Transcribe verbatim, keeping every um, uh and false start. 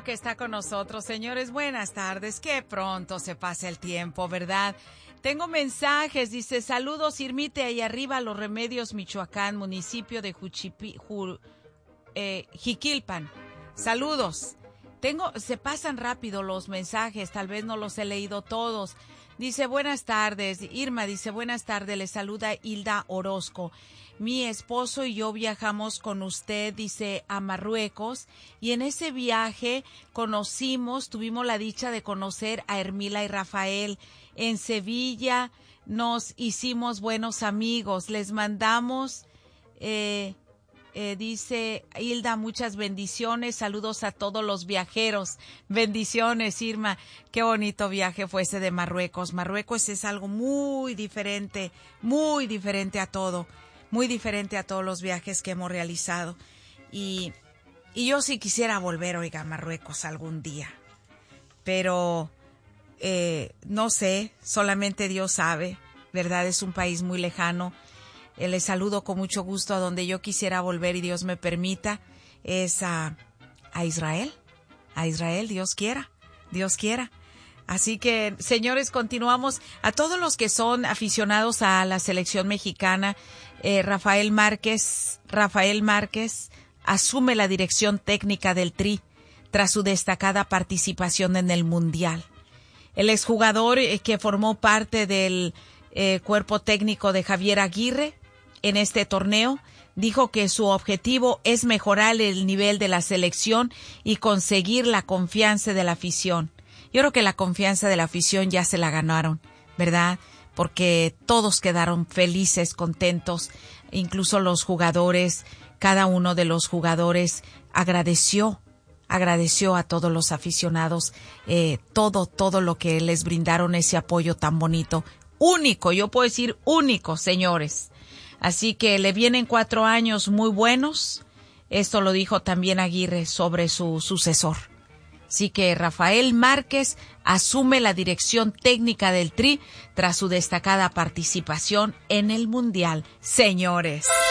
bueno que está con nosotros, señores. Buenas tardes. Qué pronto se pasa el tiempo, ¿verdad? Tengo mensajes. Dice, saludos, Irmite, ahí arriba, Los Remedios, Michoacán, municipio de Juchipi, Ju, eh, Jiquilpan. Saludos. Tengo, se pasan rápido los mensajes, tal vez no los he leído todos. Dice, buenas tardes. Irma dice, buenas tardes, le saluda Hilda Orozco. Mi esposo y yo viajamos con usted, dice, a Marruecos, y en ese viaje conocimos, tuvimos la dicha de conocer a Hermila y Rafael. En Sevilla nos hicimos buenos amigos, les mandamos, eh, eh, dice Hilda, muchas bendiciones, saludos a todos los viajeros. Bendiciones, Irma. Qué bonito viaje fue ese de Marruecos. Marruecos es algo muy diferente, muy diferente a todo. Muy diferente a todos los viajes que hemos realizado. Y, y yo sí quisiera volver, oiga, a Marruecos algún día. Pero, eh, no sé, solamente Dios sabe, ¿verdad? Es un país muy lejano. Eh, les saludo con mucho gusto a donde yo quisiera volver y Dios me permita. Es a, a Israel. A Israel, Dios quiera, Dios quiera. Así que, señores, continuamos. A todos los que son aficionados a la selección mexicana, eh, Rafael Márquez, Rafael Márquez asume la dirección técnica del Tri tras su destacada participación en el Mundial. El exjugador eh, que formó parte del eh, cuerpo técnico de Javier Aguirre en este torneo dijo que su objetivo es mejorar el nivel de la selección y conseguir la confianza de la afición. Yo creo que la confianza de la afición ya se la ganaron, ¿verdad? Porque todos quedaron felices, contentos, incluso los jugadores, cada uno de los jugadores agradeció, agradeció a todos los aficionados, eh, todo, todo lo que les brindaron, ese apoyo tan bonito, único, yo puedo decir único, señores. Así que le vienen cuatro años muy buenos, esto lo dijo también Aguirre sobre su sucesor. Así que Rafael Márquez asume la dirección técnica del Tri tras su destacada participación en el Mundial. Señores.